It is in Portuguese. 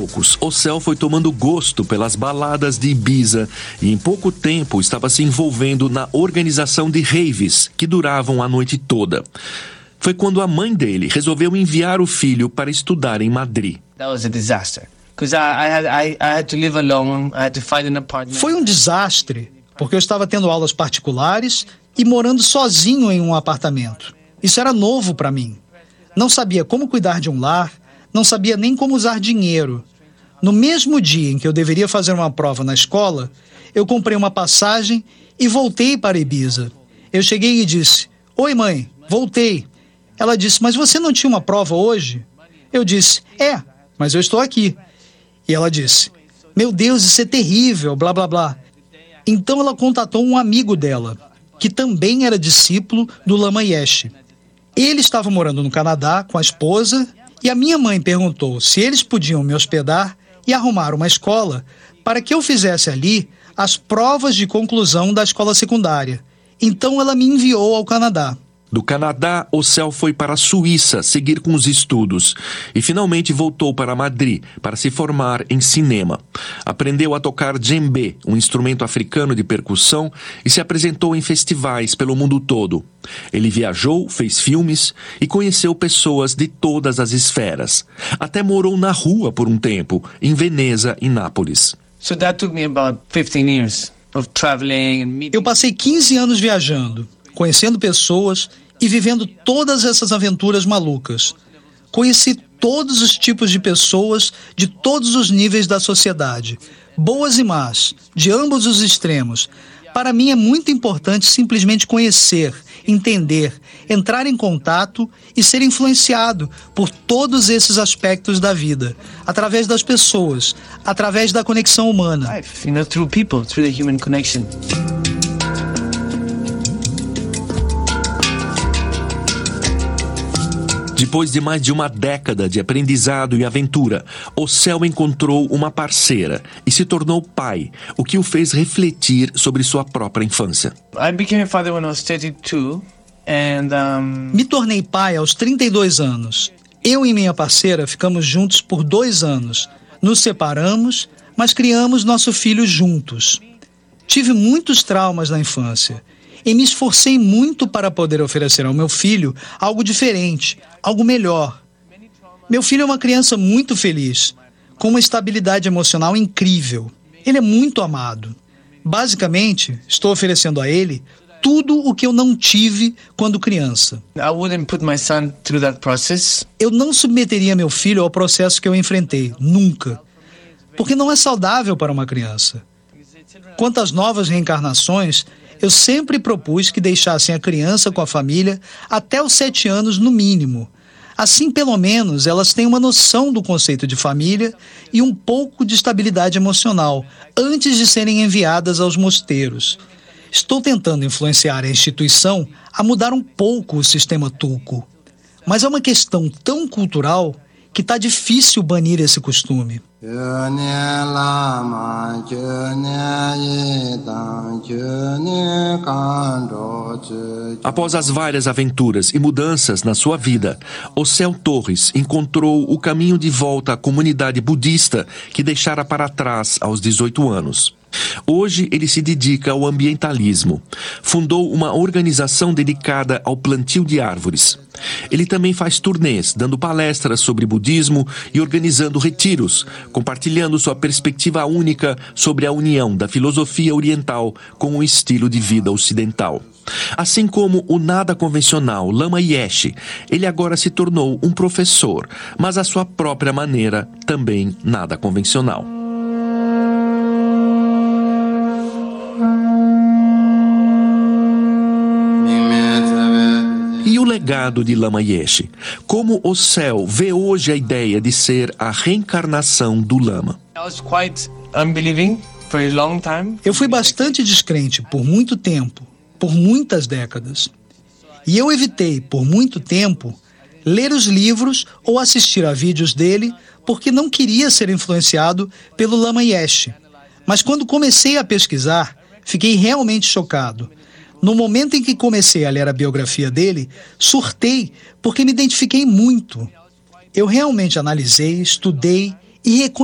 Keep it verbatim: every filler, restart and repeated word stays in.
poucos, Ocel foi tomando gosto pelas baladas de Ibiza e em pouco tempo estava se envolvendo na organização de raves que duravam a noite toda. Foi quando a mãe dele resolveu enviar o filho para estudar em Madrid. Foi um desastre, porque eu estava tendo aulas particulares e morando sozinho em um apartamento. Isso era novo para mim. Não sabia como cuidar de um lar, não sabia nem como usar dinheiro. No mesmo dia em que eu deveria fazer uma prova na escola, eu comprei uma passagem e voltei para Ibiza. Eu cheguei e disse: "Oi, mãe, voltei." Ela disse: "Mas você não tinha uma prova hoje?" Eu disse: "É, mas eu estou aqui." E ela disse: "Meu Deus, isso é terrível, blá, blá, blá." Então ela contatou um amigo dela, que também era discípulo do Lama Yeshe. Ele estava morando no Canadá com a esposa e a minha mãe perguntou se eles podiam me hospedar e arrumar uma escola para que eu fizesse ali as provas de conclusão da escola secundária. Então ela me enviou ao Canadá. Do Canadá, Ocel foi para a Suíça seguir com os estudos e finalmente voltou para Madrid para se formar em cinema. Aprendeu a tocar djembe, um instrumento africano de percussão, e se apresentou em festivais pelo mundo todo. Ele viajou, fez filmes e conheceu pessoas de todas as esferas. Até morou na rua por um tempo, em Veneza e Nápoles. So that took me about fifteen years of traveling and meeting. Eu passei quinze anos viajando, conhecendo pessoas e vivendo todas essas aventuras malucas. Conheci todos os tipos de pessoas de todos os níveis da sociedade, boas e más, de ambos os extremos. Para mim é muito importante simplesmente conhecer, entender, entrar em contato e ser influenciado por todos esses aspectos da vida, através das pessoas, através da conexão humana. Life, you know, through people, through the human connection. Depois de mais de uma década de aprendizado e aventura, Ocel encontrou uma parceira e se tornou pai, o que o fez refletir sobre sua própria infância. I became a father when I was thirty-two and um... Me tornei pai aos trinta e dois anos. Eu e minha parceira ficamos juntos por dois anos. Nos separamos, mas criamos nosso filho juntos. Tive muitos traumas na infância e me esforcei muito para poder oferecer ao meu filho algo diferente, algo melhor. Meu filho é uma criança muito feliz, com uma estabilidade emocional incrível. Ele é muito amado. Basicamente, estou oferecendo a ele tudo o que eu não tive quando criança. I wouldn't put my son through that process. Eu não submeteria meu filho ao processo que eu enfrentei, nunca. Porque não é saudável para uma criança. Quanto às novas reencarnações, eu sempre propus que deixassem a criança com a família até os sete anos no mínimo. Assim, pelo menos, elas têm uma noção do conceito de família e um pouco de estabilidade emocional antes de serem enviadas aos mosteiros. Estou tentando influenciar a instituição a mudar um pouco o sistema tulku. Mas é uma questão tão cultural que está difícil banir esse costume. Após as várias aventuras e mudanças na sua vida, Ocel Torres encontrou o caminho de volta à comunidade budista que deixara para trás aos dezoito anos. Hoje ele se dedica ao ambientalismo. Fundou uma organização dedicada ao plantio de árvores. Ele também faz turnês, dando palestras sobre budismo e organizando retiros, compartilhando sua perspectiva única sobre a união da filosofia oriental com o estilo de vida ocidental. Assim como o nada convencional Lama Yeshe, ele agora se tornou um professor, mas à sua própria maneira, também nada convencional. E o legado de Lama Yeshe? Como Ocel vê hoje a ideia de ser a reencarnação do Lama? Eu fui bastante descrente por muito tempo, por muitas décadas. E eu evitei, por muito tempo, ler os livros ou assistir a vídeos dele porque não queria ser influenciado pelo Lama Yeshe. Mas quando comecei a pesquisar, fiquei realmente chocado. No momento em que comecei a ler a biografia dele, surtei porque me identifiquei muito. Eu realmente analisei, estudei e reconheci